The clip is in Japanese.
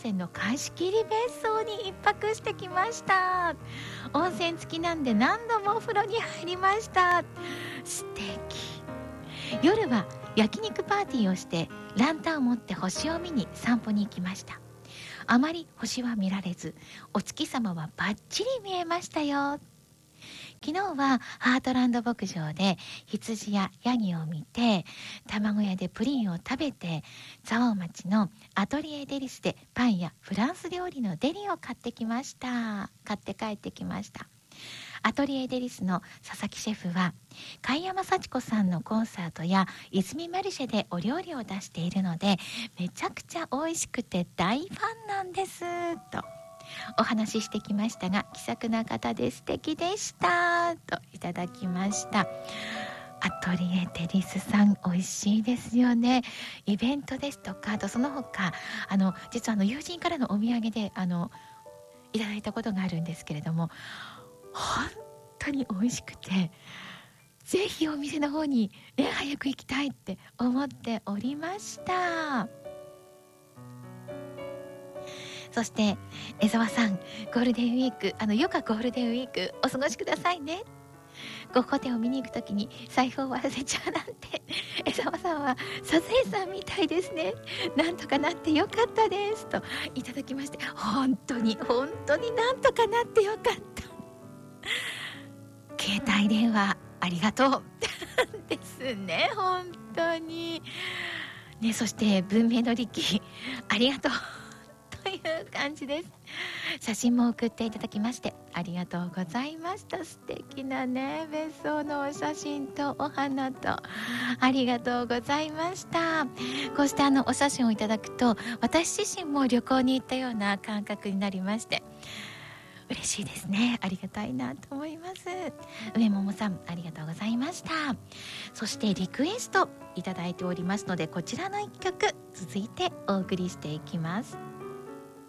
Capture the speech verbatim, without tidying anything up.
泉の貸し切り別荘に一泊してきました。温泉付きなんで何度もお風呂に入りました。素敵。夜は焼肉パーティーをしてランタンを持って星を見に散歩に行きました。あまり星は見られず、お月様はバッチリ見えましたよ。昨日はハートランド牧場で羊やヤギを見て、卵屋でプリンを食べて、蔵王町のアトリエデリスでパンやフランス料理のデリを買ってきました買って帰ってきました。アトリエデリスの佐々木シェフは貝山幸子さんのコンサートや泉マルシェでお料理を出しているので、めちゃくちゃ美味しくて大ファンなんですとお話ししてきましたが、気さくな方で素敵でしたといただきました。アトリエデリスさん美味しいですよね。イベントですとか、あとその他あの実はあの友人からのお土産であのいただいたことがあるんですけれども、本当に美味しくて、ぜひお店の方に、ね、早く行きたいって思っておりました。そして江澤さん、ゴールデンウィーク、あのよかゴールデンウィークお過ごしくださいね。ご個展を見に行くときに財布を忘れちゃうなんて、江澤さんはサザエさんみたいですね。なんとかなってよかったですといただきまして、本当に本当になんとかなってよかった。携帯電話ありがとうですね、本当にね。そして文明の利器ありがとうという感じです。写真も送っていただきましてありがとうございました。素敵なね別荘のお写真とお花とありがとうございました。こうしてあのお写真をいただくと、私自身も旅行に行ったような感覚になりまして嬉しいですね。ありがたいなと思います。上桃さんありがとうございました。そしてリクエストいただいておりますので、こちらの一曲続いてお送りしていきます。